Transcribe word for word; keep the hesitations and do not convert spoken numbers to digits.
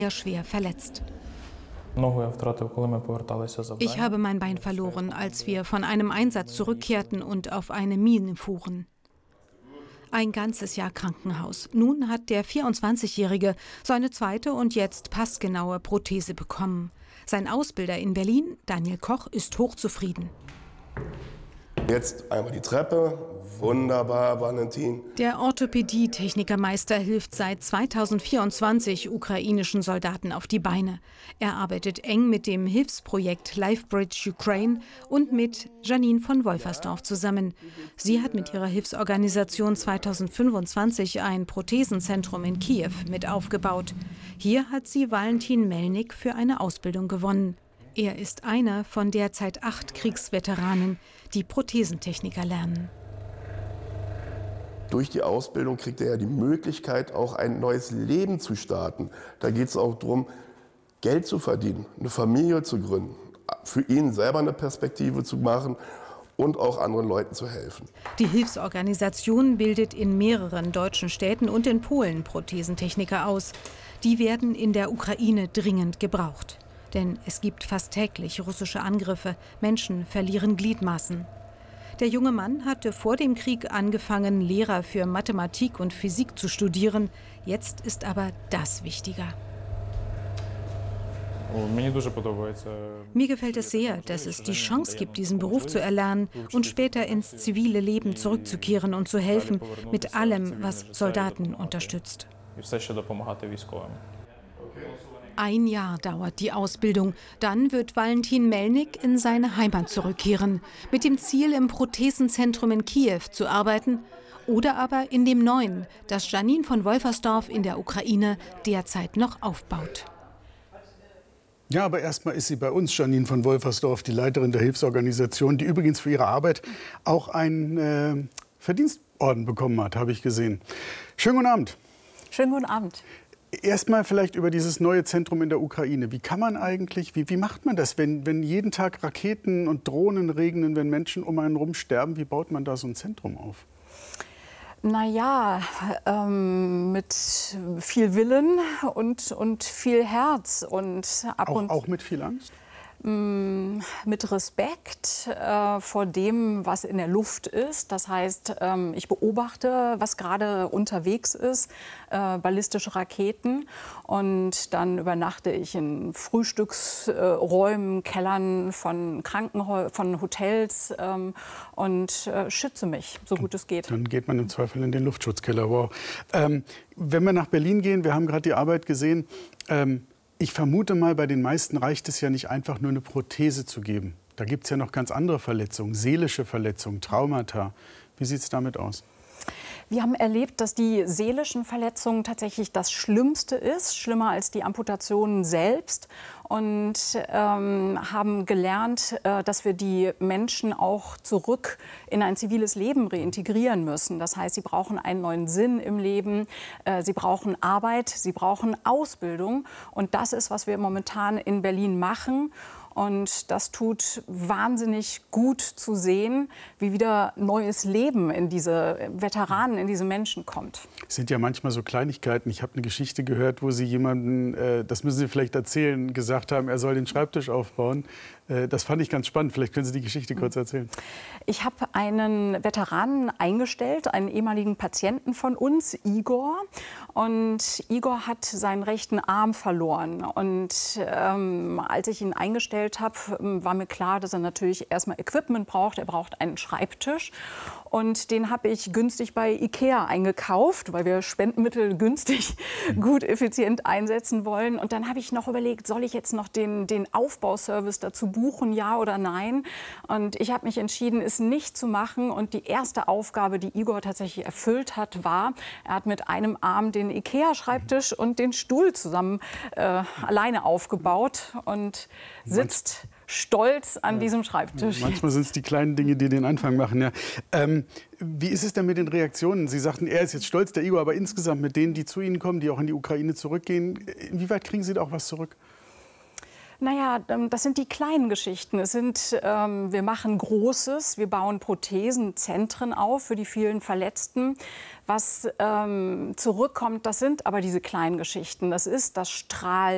schwer verletzt. Ich habe mein Bein verloren, als wir von einem Einsatz zurückkehrten und auf eine Mine fuhren. Ein ganzes Jahr Krankenhaus. Nun hat der vierundzwanzigjährige seine zweite und jetzt passgenaue Prothese bekommen. Sein Ausbilder in Berlin, Daniel Koch, ist hochzufrieden. Jetzt einmal die Treppe. Wunderbar, Valentin. Der Orthopädie-Technikermeister hilft seit zweitausendvierundzwanzig ukrainischen Soldaten auf die Beine. Er arbeitet eng mit dem Hilfsprojekt LifeBridge Ukraine und mit Janine von Wolfersdorf zusammen. Sie hat mit ihrer Hilfsorganisation zweitausendfünfundzwanzig ein Prothesenzentrum in Kiew mit aufgebaut. Hier hat sie Valentin Melnik für eine Ausbildung gewonnen. Er ist einer von derzeit acht Kriegsveteranen, die Prothesentechniker lernen. Durch die Ausbildung kriegt er ja die Möglichkeit, auch ein neues Leben zu starten. Da geht es auch darum, Geld zu verdienen, eine Familie zu gründen, für ihn selber eine Perspektive zu machen und auch anderen Leuten zu helfen. Die Hilfsorganisation bildet in mehreren deutschen Städten und in Polen Prothesentechniker aus. Die werden in der Ukraine dringend gebraucht. Denn es gibt fast täglich russische Angriffe. Menschen verlieren Gliedmaßen. Der junge Mann hatte vor dem Krieg angefangen, Lehrer für Mathematik und Physik zu studieren. Jetzt ist aber das wichtiger. Mir gefällt es sehr, dass es die Chance gibt, diesen Beruf zu erlernen und später ins zivile Leben zurückzukehren und zu helfen mit allem, was Soldaten unterstützt. Ein Jahr dauert die Ausbildung. Dann wird Valentin Melnik in seine Heimat zurückkehren, mit dem Ziel, im Prothesenzentrum in Kiew zu arbeiten oder aber in dem neuen, das Janine von Wolfersdorf in der Ukraine derzeit noch aufbaut. Ja, aber erstmal ist sie bei uns, Janine von Wolfersdorf, die Leiterin der Hilfsorganisation, die übrigens für ihre Arbeit auch einen äh, Verdienstorden bekommen hat, habe ich gesehen. Schönen guten Abend. Schönen guten Abend. Erstmal vielleicht über dieses neue Zentrum in der Ukraine. Wie kann man eigentlich, wie, wie macht man das, wenn, wenn jeden Tag Raketen und Drohnen regnen, wenn Menschen um einen rum sterben? Wie baut man da so ein Zentrum auf? Na ja, ähm, mit viel Willen und, und viel Herz. Und ab auch, und auch mit viel Angst? Mit Respekt äh, vor dem, was in der Luft ist. Das heißt, ähm, ich beobachte, was gerade unterwegs ist, äh, ballistische Raketen. Und dann übernachte ich in Frühstücksräumen, äh, Kellern von Krankenhäusern, von Hotels ähm, und äh, schütze mich, so gut es geht. Dann geht man im Zweifel in den Luftschutzkeller. Wow. Ähm, wenn wir nach Berlin gehen, wir haben gerade die Arbeit gesehen, ähm, ich vermute mal, bei den meisten reicht es ja nicht einfach nur eine Prothese zu geben. Da gibt es ja noch ganz andere Verletzungen, seelische Verletzungen, Traumata. Wie sieht es damit aus? Wir haben erlebt, dass die seelischen Verletzungen tatsächlich das Schlimmste ist, schlimmer als die Amputationen selbst. Und ähm, haben gelernt, äh, dass wir die Menschen auch zurück in ein ziviles Leben reintegrieren müssen. Das heißt, sie brauchen einen neuen Sinn im Leben, äh, sie brauchen Arbeit, sie brauchen Ausbildung. Und das ist, was wir momentan in Berlin machen. Und das tut wahnsinnig gut zu sehen, wie wieder neues Leben in diese Veteranen, in diese Menschen kommt. Es sind ja manchmal so Kleinigkeiten. Ich habe eine Geschichte gehört, wo Sie jemanden, äh, das müssen Sie vielleicht erzählen, gesagt haben, er soll den Schreibtisch aufbauen. Äh, das fand ich ganz spannend. Vielleicht können Sie die Geschichte kurz erzählen. Ich habe einen Veteranen eingestellt, einen ehemaligen Patienten von uns, Igor. Und Igor hat seinen rechten Arm verloren. Und ähm, als ich ihn eingestellt habe, war mir klar, dass er natürlich erstmal Equipment braucht. Er braucht einen Schreibtisch. Und den habe ich günstig bei Ikea eingekauft, weil wir Spendenmittel günstig, gut, effizient einsetzen wollen. Und dann habe ich noch überlegt, soll ich jetzt noch den, den Aufbauservice dazu buchen, ja oder nein? Und ich habe mich entschieden, es nicht zu machen. Und die erste Aufgabe, die Igor tatsächlich erfüllt hat, war, er hat mit einem Arm den Ikea-Schreibtisch und den Stuhl zusammen äh, alleine aufgebaut und sitzt stolz an diesem Schreibtisch. Manchmal sind es die kleinen Dinge, die den Anfang machen. Ja. Ähm, wie ist es denn mit den Reaktionen? Sie sagten, er ist jetzt stolz, der Igor, aber insgesamt mit denen, die zu Ihnen kommen, die auch in die Ukraine zurückgehen, inwieweit kriegen Sie da auch was zurück? Naja, das sind die kleinen Geschichten. Es sind, ähm, wir machen Großes, wir bauen Prothesenzentren auf für die vielen Verletzten. Was ähm, zurückkommt, das sind aber diese kleinen Geschichten. Das ist das Strahlen.